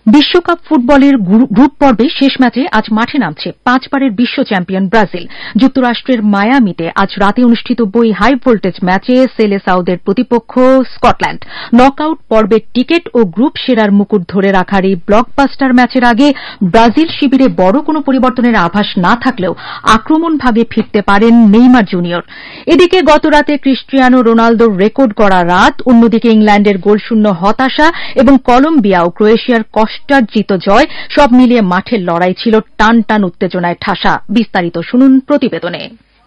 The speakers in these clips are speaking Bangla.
বিশ্বকাপ ফুটবলের গ্রুপ পর্বে শেষ ম্যাচে আজ মাঠে নামছে 5 বারের বিশ্ব চ্যাম্পিয়ন ব্রাজিল। যুক্তরাষ্ট্রের মায়ামিতে আজ রাতে অনুষ্ঠিতব্য এই হাই ভোল্টেজ ম্যাচে সেলেসাউদের প্রতিপক্ষ স্কটল্যান্ড। নকআউট পর্বের টিকিট ও গ্রুপ সেরার মুকুট ধরে রাখার এই ব্লকবাস্টার ম্যাচের আগে ব্রাজিল শিবিরে বড় কোনো পরিবর্তনের আভাস না থাকলেও আক্রমণ ভাগে ফিরতে পারেন নেইমার জুনিয়র। এদিকে গতরাতে ক্রিস্টিয়ানো রোনালদোর রেকর্ড করা রাত, অন্যদিকে ইংল্যান্ডের গোলশূন্য হতাশা এবং কলম্বিয়া ও ক্রোয়েশিয়ার কষ্টার্জিত জয়, সব মিলিয়ে মাঠের লড়াই ছিল টান টান উত্তেজনায় ঠাসা। বিস্তারিত শুনুন প্রতিবেদনে।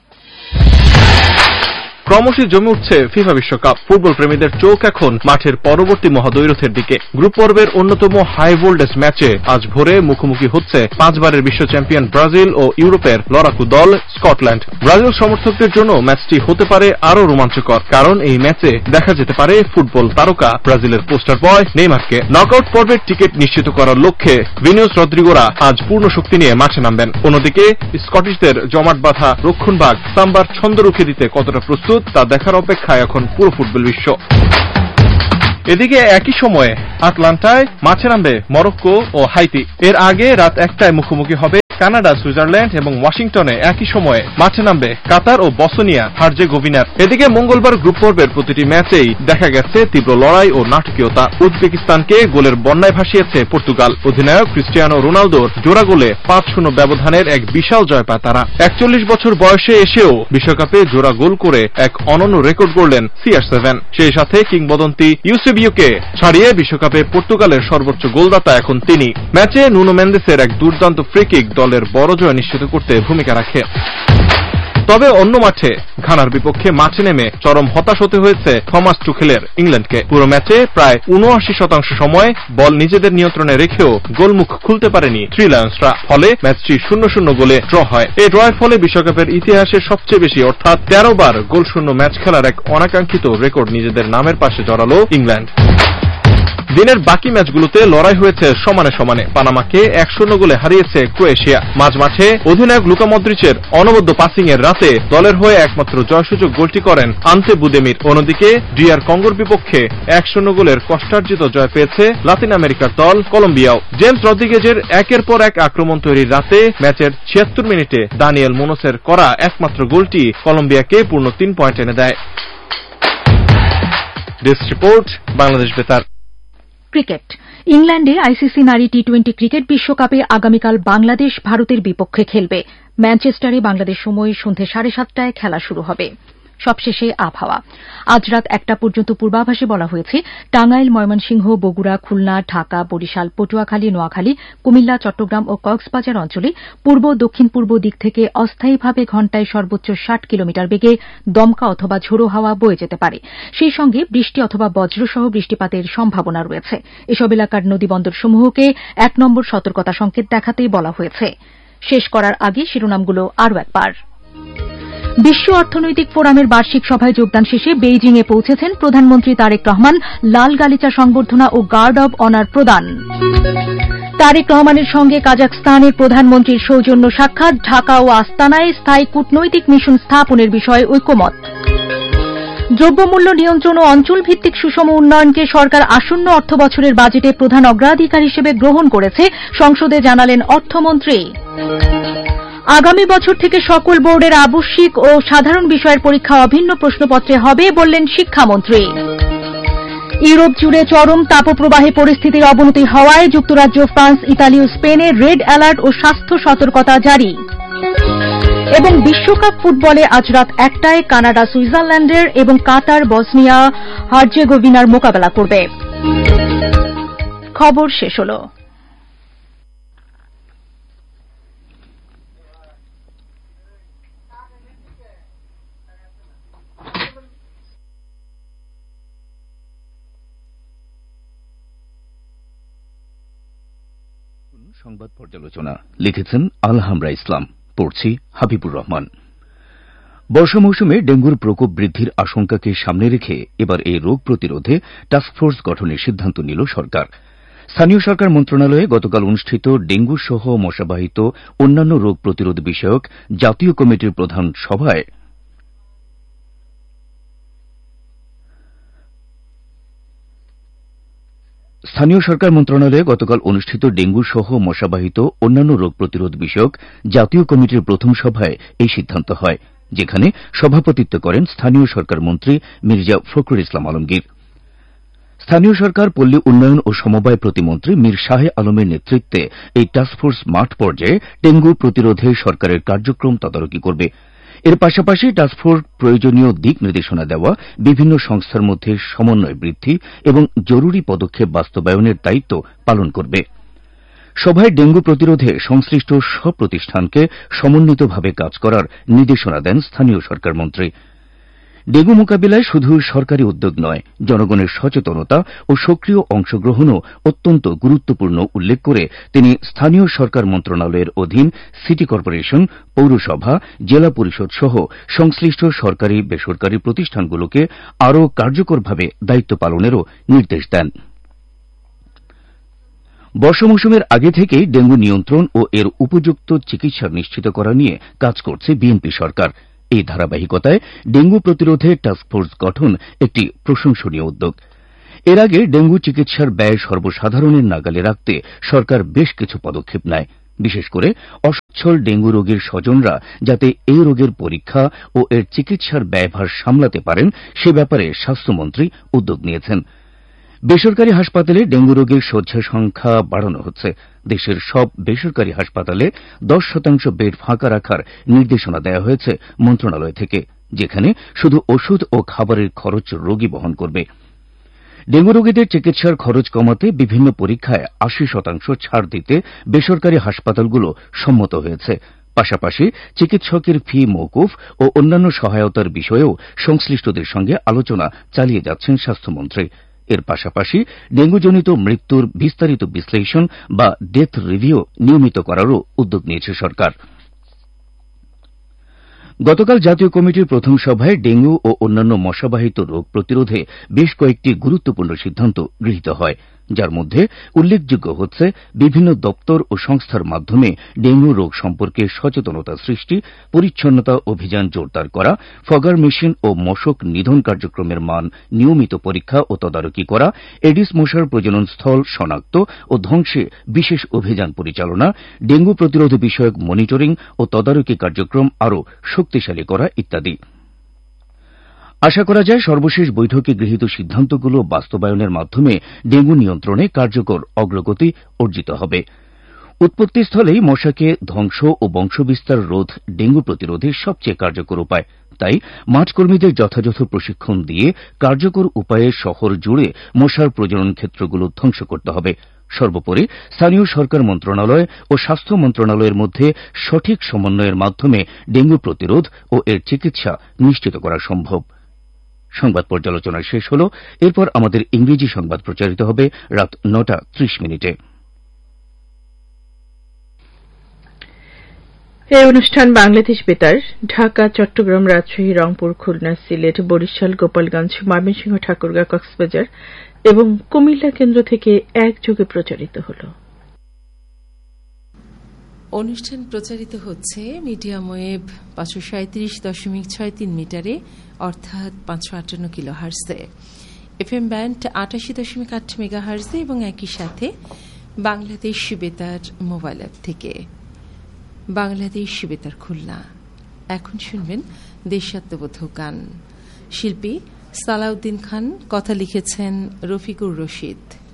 ক্রমশই জমে উঠছে ফিফা বিশ্বকাপ। ফুটবল প্রেমীদের চোখ এখন মাঠের পরবর্তী মহাদ্বৈরথের দিকে। গ্রুপ পর্বের অন্যতম হাই ভোল্টেজ ম্যাচে আজ ভোরে মুখোমুখি হচ্ছে 5 বারের বিশ্ব চ্যাম্পিয়ন ব্রাজিল ও ইউরোপের লড়াকু দল স্কটল্যান্ড। ব্রাজিল সমর্থকদের জন্য ম্যাচটি হতে পারে আরও রোমাঞ্চকর, কারণ এই ম্যাচে দেখা যেতে পারে ফুটবল তারকা ব্রাজিলের পোস্টার বয় নেইমারকে। নকআউট পর্বের টিকিট নিশ্চিত করার লক্ষ্যে ভিনিউস রদ্রিগোরা আজ পূর্ণ শক্তি নিয়ে মাঠে নামবেন। অন্যদিকে স্কটিশদের জমাট বাঁধা রক্ষণভাগ সাম্বার ছন্দ রুখে দিতে কতটা প্রস্তুত তা দেখার অপেক্ষায় এখন পুরো ফুটবল বিশ্ব। এদিকে একই সময়ে আটলান্টায় মাঠে নামবে মরক্কো ও হাইতি। এর আগে রাত 1টায় মুখোমুখি হবে কানাডা, সুইজারল্যান্ড এবং ওয়াশিংটনে একই সময়ে মাঠে নামবে কাতার ও বসনিয়া হার্জেগোভিনার। এদিকে মঙ্গলবার গ্রুপ পর্বের প্রতিটি ম্যাচেই দেখা গেছে তীব্র লড়াই ও নাটকীয়তা। উজবেকিস্তানকে গোলের বন্যায় ভাসিয়েছে পর্তুগাল। অধিনায়ক ক্রিস্টিয়ানো রোনালদোর জোড়া গোলে 5-0 ব্যবধানের এক বিশাল জয় পায় তারা। 41 বছর বয়সে এসেও বিশ্বকাপে জোড়া গোল করে এক অনন্য রেকর্ড গড়লেন CR7। সেই সাথে কিংবদন্তি ইউসেবিওকে ছাড়িয়ে বিশ্বকাপে পর্তুগালের সর্বোচ্চ গোলদাতা এখন তিনি। ম্যাচে নুনো মেন্দেসের এক দুর্দান্ত ফ্রি-কিক দলের বড় জয় নিশ্চিত করতে ভূমিকা রাখে। তবে অন্য মাঠে ঘানার বিপক্ষে মাঠে নেমে চরম হতাশ হতে হয়েছে থমাস টুখেলের ইংল্যান্ডকে। পুরো ম্যাচে প্রায় 79% সময় বল নিজেদের নিয়ন্ত্রণে রেখেও গোলমুখ খুলতে পারেনি থ্রি লায়ন্সরা। ফলে ম্যাচটি 0-0 গোলে ড্র হয়। এই ড্রয়ের ফলে বিশ্বকাপের ইতিহাসে সবচেয়ে বেশি অর্থাৎ 13 বার গোলশূন্য ম্যাচ খেলার এক অনাকাঙ্ক্ষিত রেকর্ড নিজেদের নামের পাশে জড়ালো ইংল্যান্ড। দিনের বাকি ম্যাচগুলোতে লড়াই হয়েছে সমানে সমানে। পানামাকে 1-0 গোলে হারিয়েছে ক্রোয়েশিয়া। মাঝমাঠে অধিনায়ক লুকা মদ্রিচের অনবদ্য পাসিং এর রাতে দলের হয়ে একমাত্র জয়সূচক গোলটি করেন আন্তে বুদেমির। অন্যদিকে DR কঙ্গোর বিপক্ষে 1-0 গোলের কষ্টার্জিত জয় পেয়েছে লাতিন আমেরিকার দল কলম্বিয়াও। জেমস রদ্রিগেজের একের পর এক আক্রমণ তৈরির রাতে ম্যাচের 76 মিনিটে দানিয়েল মুনোসের করা একমাত্র গোলটি কলম্বিয়াকে পূর্ণ 3 পয়েন্ট এনে দেয়। ডেস্ক রিপোর্ট, বাংলাদেশ বেতার। ক্রিকেট। ইংল্যান্ডে আইসিসি নারী টি20 ক্রিকেট বিশ্বকাপে আগামীকাল বাংলাদেশ ভারতের বিপক্ষে খেলবে। ম্যানচেস্টারে বাংলাদেশ সময় সন্ধ্যে 7:30টায় খেলা শুরু হবে। সবশেষে আবহাওয়া। আজ রাত 1টা পর্যন্ত পূর্বাভাসে বলা হয়েছে টাঙ্গাইল, ময়মনসিংহ, বগুড়া, খুলনা, ঢাকা, বরিশাল, পটুয়াখালী, নোয়াখালী, কুমিল্লা, চট্টগ্রাম ও কক্সবাজার অঞ্চলে পূর্ব দক্ষিণ পূর্ব দিক থেকে অস্থায়ীভাবে ঘণ্টায় সর্বোচ্চ 60 কিলোমিটার বেগে দমকা অথবা ঝোড়ো হাওয়া বয়ে যেতে পারে। সেই সঙ্গে বৃষ্টি অথবা বজ্রসহ বৃষ্টিপাতের সম্ভাবনা রয়েছে। এসব এলাকার নদীবন্দরসমূহকে 1 নম্বর সতর্কতা সংকেত দেখাতে বলা হয়েছে। শেষ করার আগে শিরোনামগুলো আরও একবার। বিশ্ব অর্থনৈতিক ফোরামের বার্ষিক সভায় যোগদান শেষে বেইজিংয়ে পৌঁছেছেন প্রধানমন্ত্রী তারেক রহমান। লাল গালিচা সংবর্ধনা ও গার্ড অব অনার প্রদান। তারেক রহমানের সঙ্গে কাজাখস্তানের প্রধানমন্ত্রীর সৌজন্য সাক্ষাৎ। ঢাকা ও আস্তানায় স্থায়ী কূটনৈতিক মিশন স্থাপনের বিষয়ে ঐকমত্য। দ্রব্যমূল্য নিয়ন্ত্রণ ও অঞ্চলভিত্তিক সুষম উন্নয়নকে সরকার আসন্ন অর্থবছরের বাজেটে প্রধান অগ্রাধিকার হিসেবে গ্রহণ করেছে, সংসদে জানালেন অর্থমন্ত্রী। আগামী বছর থেকে সকল বোর্ডের আবশ্যিক ও সাধারণ বিষয়ের পরীক্ষা অভিন্ন প্রশ্নপত্রে হবে, বললেন শিক্ষামন্ত্রী। ইউরোপ জুড়ে চরম তাপপ্রবাহে পরিস্থিতির অবনতি হওয়ায় যুক্তরাজ্য, ফ্রান্স, ইতালি ও স্পেনে রেড অ্যালার্ট ও স্বাস্থ্য সতর্কতা জারি। এবং বিশ্বকাপ ফুটবলে আজ রাত 1টায় কানাডা সুইজারল্যান্ডের এবং কাতার বসনিয়া হার্জেগোভিনার মোকাবেলা করবে। খবর শেষ হল। সংবাদ পর্যালোচনা লিখেছেন আলহামরা ইসলাম, পড়ছি হাবিবুর রহমান। বর্ষা মৌসুমে ডেঙ্গুর প্রকোপ বৃদ্ধির আশঙ্কাকে সামনে রেখে এবার এই রোগ প্রতিরোধে টাস্কফোর্স গঠনের সিদ্ধান্ত নিল সরকার। স্থানীয় সরকার মন্ত্রণালয়ে গতকাল অনুষ্ঠিত ডেঙ্গু সহ মশাবাহিত অন্যান্য রোগ প্রতিরোধ বিষয়ক জাতীয় কমিটির প্রধান সভায় স্থানীয় সরকার মন্ত্রণালয়ে গতকাল অনুষ্ঠিত ডেঙ্গু সহ মশাবাহিত অন্যান্য রোগ প্রতিরোধ বিষয়ক জাতীয় কমিটির প্রথম সভায় এই সিদ্ধান্ত হয়, যেখানে সভাপতিত্ব করেন স্থানীয় সরকার মন্ত্রী মির্জা ফখরুল ইসলাম আলমগীর। স্থানীয় সরকার, পল্লী উন্নয়ন ও সমবায় প্রতিমন্ত্রী মীর শাহে আলমের নেতৃত্বে এই টাস্কফোর্স মাঠ পর্যায়ে ডেঙ্গু প্রতিরোধে সরকারের কার্যক্রম তদারকি করবে। এর পাশাপাশি টাস্কফোর্স প্রয়োজনীয় দিক নির্দেশনা দেওয়া, বিভিন্ন সংস্থার মধ্যে সমন্বয় বৃদ্ধি এবং জরুরি পদক্ষেপ বাস্তবায়নের দায়িত্ব পালন করবে। সভায় ডেঙ্গু প্রতিরোধে সংশ্লিষ্ট সব প্রতিষ্ঠানকে সমন্বিতভাবে কাজ করার নির্দেশনা দেন স্থানীয় সরকার মন্ত্রী। ডেঙ্গু মোকাবিলায় শুধু সরকারি উদ্যোগ নয়, জনগণের সচেতনতা ও সক্রিয় অংশগ্রহণও অত্যন্ত গুরুত্বপূর্ণ উল্লেখ করে তিনি স্থানীয় সরকার মন্ত্রণালয়ের অধীন সিটি কর্পোরেশন, পৌরসভা, জেলা পরিষদ সহ সংশ্লিষ্ট সরকারি বেসরকারি প্রতিষ্ঠানগুলোকে আরও কার্যকরভাবে দায়িত্ব পালনেরও নির্দেশ দেন। বর্ষা মৌসুমের আগে থেকেই ডেঙ্গু নিয়ন্ত্রণ ও এর উপযুক্ত চিকিৎসা নিশ্চিত করা নিয়ে কাজ করছে বিএনপি সরকার। এই ধারাবাহিকতায় ডেঙ্গু প্রতিরোধে টাস্কফোর্স গঠন একটি প্রশংসনীয় উদ্যোগ। এর আগে ডেঙ্গু চিকিৎসার ব্যয় সর্বসাধারণের নাগালে রাখতে সরকার বেশ কিছু পদক্ষেপ নেয়। বিশেষ করে অসচ্ছল ডেঙ্গু রোগীর স্বজনরা যাতে এই রোগের পরীক্ষা ও এর চিকিৎসার ব্যয়ভার সামলাতে পারেন, সে ব্যাপারে স্বাস্থ্যমন্ত্রী উদ্যোগ নিয়েছেন। বেসরকারি হাসপাতালে ডেঙ্গু রোগীর শয্যা সংখ্যা বাড়ানো হচ্ছে। দেশের সব বেসরকারি হাসপাতালে 10% বেড ফাঁকা রাখার নির্দেশনা দেওয়া হয়েছে মন্ত্রণালয় থেকে, যেখানে শুধু ওষুধ ও খাবারের খরচ রোগী বহন করবে। ডেঙ্গু রোগীদের চিকিৎসার খরচ কমাতে বিভিন্ন পরীক্ষায় 80% ছাড় দিতে বেসরকারি হাসপাতালগুলো সম্মত হয়েছে। পাশাপাশি চিকিৎসকের ফি মওকুফ ও অন্যান্য সহায়তার বিষয়েও সংশ্লিষ্টদের সঙ্গে আলোচনা চালিয়ে যাচ্ছেন স্বাস্থ্যমন্ত্রী। এর পাশাপাশি ডেঙ্গুজনিত মৃত্যুর বিস্তারিত বিশ্লেষণ বা ডেথ রিভিউ নিয়মিত করারও উদ্যোগ নিয়েছে সরকার। গতকাল জাতীয় কমিটির প্রথম সভায় ডেঙ্গু ও অন্যান্য মশাবাহিত রোগ প্রতিরোধে বেশ কয়েকটি গুরুত্বপূর্ণ সিদ্ধান্ত গৃহীত হয়, যার মধ্যে উল্লেখযোগ্য হচ্ছে বিভিন্ন দপ্তর ও সংস্থার মাধ্যমে ডেঙ্গু রোগ সম্পর্কে সচেতনতা সৃষ্টি, পরিচ্ছন্নতা অভিযান জোরদার করা, ফগার মেশিন ও মশক নিধন কার্যক্রমের মান নিয়মিত পরীক্ষা ও তদারকি করা, এডিস মশার প্রজননস্থল শনাক্ত ও ধ্বংসে বিশেষ অভিযান পরিচালনা, ডেঙ্গু প্রতিরোধ বিষয়ক মনিটরিং ও তদারকি কার্যক্রম আরও শক্তিশালী করা ইত্যাদি। আশা করা যায় সর্বশেষ বৈঠকে গৃহীত সিদ্ধান্তগুলো বাস্তবায়নের মাধ্যমে ডেঙ্গু নিয়ন্ত্রণে কার্যকর অগ্রগতি অর্জিত হবে। উৎপত্তিস্থলেই মশাকে ধ্বংস ও বংশবিস্তার রোধ ডেঙ্গু প্রতিরোধে সবচেয়ে কার্যকর উপায়। তাই মাঠকর্মীদের যথাযথ প্রশিক্ষণ দিয়ে কার্যকর উপায়ে শহর জুড়ে মশার প্রজনন ক্ষেত্রগুলো ধ্বংস করতে হবে। সর্বোপরি স্থানীয় সরকার মন্ত্রণালয় ও স্বাস্থ্য মন্ত্রণালয়ের মধ্যে সঠিক সমন্বয়ের মাধ্যমে ডেঙ্গু প্রতিরোধ ও এর চিকিৎসা নিশ্চিত করা সম্ভব। সংবাদ পর্যালোচনা শেষ হল। এরপর আমাদের ইংরেজি সংবাদ প্রচারিত হবে রাত 9:30। এই অনুষ্ঠান বাংলাদেশ বেতার, ঢাকা, চট্টগ্রাম, রাজশাহী, রংপুর, খুলনা, সিলেট, বরিশাল, গোপালগঞ্জ, ময়মনসিংহ, ঠাকুরগাঁও, কক্সবাজার এবং কুমিল্লা কেন্দ্র থেকে একযোগে প্রচারিত হল। অনুষ্ঠান প্রচারিত হচ্ছে মিডিয়াম ওয়েভ 537.63 মিটারে, অর্থাৎ 558 কিলোহার্টজে, এফএম ব্যান্ড 88.8 মেগাহার্টজে এবং একই সাথে বাংলাদেশ বেতার মোবাইল অ্যাপ থেকে। বাংলাদেশ বেতার খুলনা। এখন শুনবেন দেশাত্মবোধক গান। শিল্পী সালাউদ্দিন খান, কথা লিখেছেন রফিকুর রশিদ।